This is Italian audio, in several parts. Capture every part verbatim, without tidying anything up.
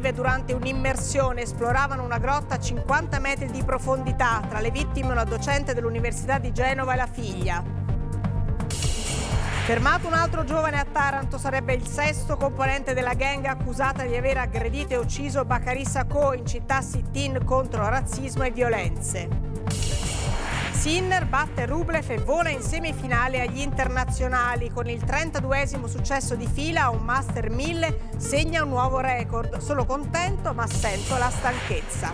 vive durante un'immersione. Esploravano una grotta a cinquanta metri di profondità. Tra le vittime una docente dell'Università di Genova e la figlia. Fermato un altro giovane a Taranto, sarebbe il sesto componente della gang accusata di aver aggredito e ucciso Bakary Sacco in città sit-in contro razzismo e violenze. Sinner batte Rublev e vola in semifinale agli internazionali. Con il trentaduesimo successo di fila, un Master mille segna un nuovo record. Sono contento, ma sento la stanchezza.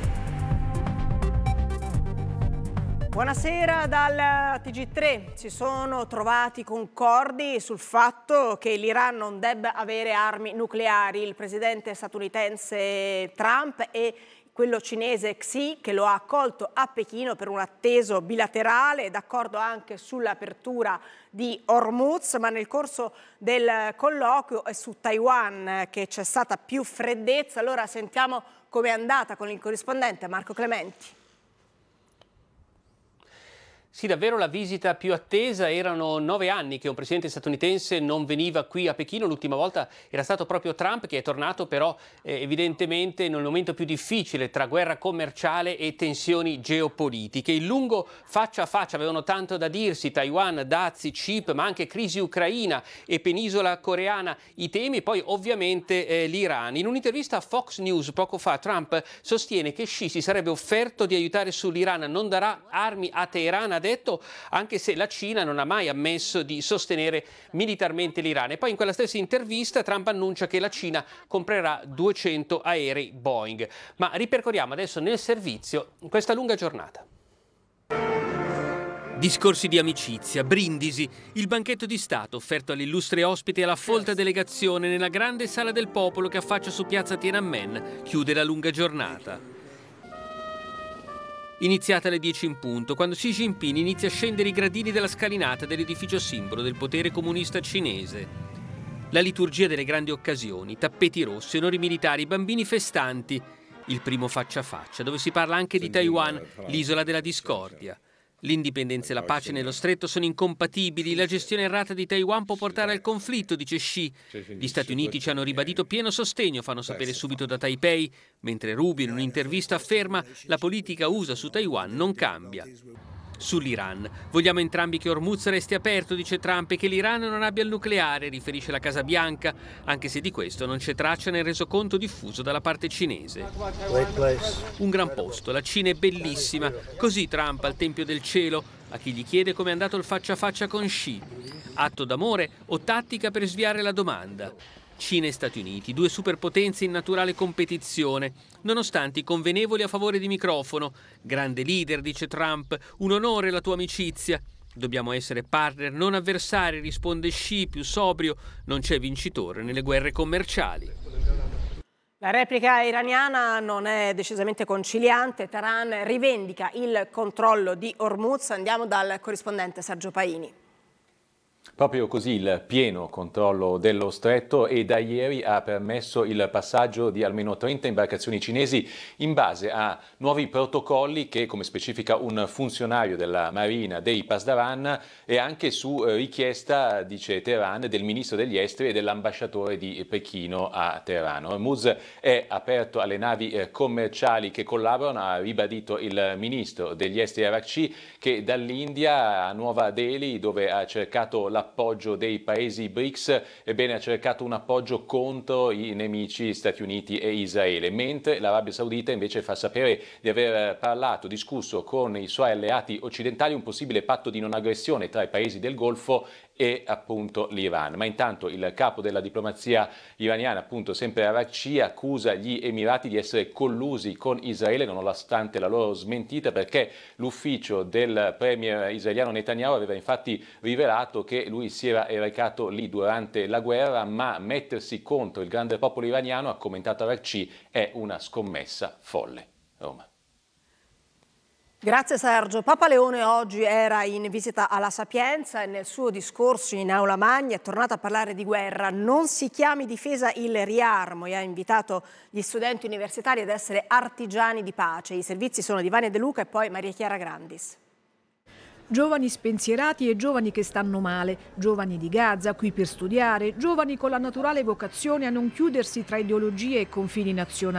Buonasera dal T G tre. Si sono trovati concordi sul fatto che l'Iran non debba avere armi nucleari. Il presidente statunitense Trump e quello cinese Xi, che lo ha accolto a Pechino per un atteso bilaterale, d'accordo anche sull'apertura di Hormuz, ma nel corso del colloquio è su Taiwan che c'è stata più freddezza. Allora sentiamo com'è andata con il corrispondente Marco Clementi. Sì, davvero la visita più attesa. Erano nove anni che un presidente statunitense non veniva qui a Pechino. L'ultima volta era stato proprio Trump, che è tornato però eh, evidentemente in un momento più difficile tra guerra commerciale e tensioni geopolitiche. Il lungo faccia a faccia, avevano tanto da dirsi, Taiwan, dazi, chip, ma anche crisi ucraina e penisola coreana, i temi, poi ovviamente eh, l'Iran. In un'intervista a Fox News poco fa Trump sostiene che Xi si sarebbe offerto di aiutare sull'Iran, non darà armi a Teheran, detto, anche se la Cina non ha mai ammesso di sostenere militarmente l'Iran. E poi in quella stessa intervista Trump annuncia che la Cina comprerà duecento aerei Boeing. Ma ripercorriamo adesso nel servizio questa lunga giornata. Discorsi di amicizia, brindisi, il banchetto di Stato offerto all'illustre ospite e alla folta delegazione nella grande sala del popolo che affaccia su piazza Tiananmen chiude la lunga giornata. Iniziata alle dieci in punto, quando Xi Jinping inizia a scendere i gradini della scalinata dell'edificio simbolo del potere comunista cinese. La liturgia delle grandi occasioni, tappeti rossi, onori militari, bambini festanti. Il primo faccia a faccia, dove si parla anche di Taiwan, l'isola della discordia. L'indipendenza e la pace nello stretto sono incompatibili, la gestione errata di Taiwan può portare al conflitto, dice Xi. Gli Stati Uniti ci hanno ribadito pieno sostegno, fanno sapere subito da Taipei, mentre Rubio in un'intervista afferma la politica U S A su Taiwan non cambia. Sull'Iran. Vogliamo entrambi che Hormuz resti aperto, dice Trump, e che l'Iran non abbia il nucleare, riferisce la Casa Bianca, anche se di questo non c'è traccia nel resoconto diffuso dalla parte cinese. Un gran posto, la Cina è bellissima, così Trump al Tempio del Cielo, a chi gli chiede come è andato il faccia a faccia con Xi. Atto d'amore o tattica per sviare la domanda? Cina e Stati Uniti, due superpotenze in naturale competizione, nonostante i convenevoli a favore di microfono. Grande leader, dice Trump, un onore la tua amicizia. Dobbiamo essere partner, non avversari, risponde Xi, più sobrio. Non c'è vincitore nelle guerre commerciali. La replica iraniana non è decisamente conciliante. Teheran rivendica il controllo di Hormuz. Andiamo dal corrispondente Sergio Paini. Proprio così il pieno controllo dello stretto e da ieri ha permesso il passaggio di almeno trenta imbarcazioni cinesi in base a nuovi protocolli che, come specifica un funzionario della Marina dei Pasdaran, e anche su richiesta, dice Teheran, del ministro degli esteri e dell'ambasciatore di Pechino a Teheran. Hormuz è aperto alle navi commerciali che collaborano, ha ribadito il ministro degli esteri Arakci, che dall'India a Nuova Delhi, dove ha cercato la l'appoggio dei paesi B R I C S, ebbene ha cercato un appoggio contro i nemici Stati Uniti e Israele, mentre l'Arabia Saudita invece fa sapere di aver parlato, discusso con i suoi alleati occidentali un possibile patto di non aggressione tra i paesi del Golfo e appunto l'Iran. Ma intanto il capo della diplomazia iraniana, appunto sempre Arakci, accusa gli Emirati di essere collusi con Israele nonostante la loro smentita, perché l'ufficio del premier israeliano Netanyahu aveva infatti rivelato che lui si era recato lì durante la guerra, ma mettersi contro il grande popolo iraniano, ha commentato Arakci, è una scommessa folle. Roma. Grazie Sergio. Papa Leone oggi era in visita alla Sapienza e nel suo discorso in Aula Magna è tornato a parlare di guerra. Non si chiami difesa il riarmo e ha invitato gli studenti universitari ad essere artigiani di pace. I servizi sono di Vania De Luca e poi Maria Chiara Grandis. Giovani spensierati e giovani che stanno male, giovani di Gaza qui per studiare, giovani con la naturale vocazione a non chiudersi tra ideologie e confini nazionali.